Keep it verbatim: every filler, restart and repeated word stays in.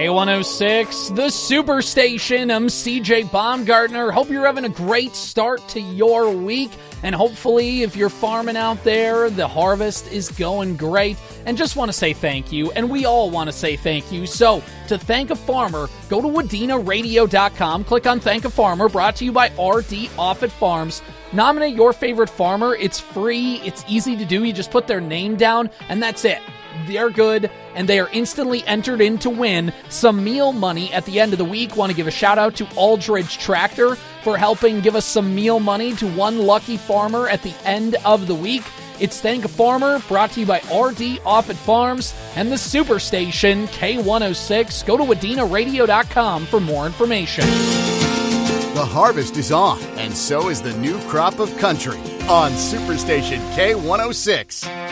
K one oh six, the Superstation. I'm C J Baumgartner. Hope you're having a great start to your week. And hopefully, if you're farming out there, the harvest is going great. And just want to say thank you. And we all want to say thank you. So, to thank a farmer, go to Wadena Radio dot com. Click on Thank a Farmer, brought to you by R D Offutt Farms. Nominate your favorite farmer. It's free. It's easy to do. You just put their name down, and that's it. They're good, and they are instantly entered in to win some meal money at the end of the week. Want to give a shout-out to Aldridge Tractor for helping give us some meal money to one lucky farmer at the end of the week. It's Thank a Farmer, brought to you by R D Offutt Farms and the Superstation K one oh six. Go to Wadena Radio dot com for more information. The harvest is on, and so is the new crop of country on Superstation K one oh six.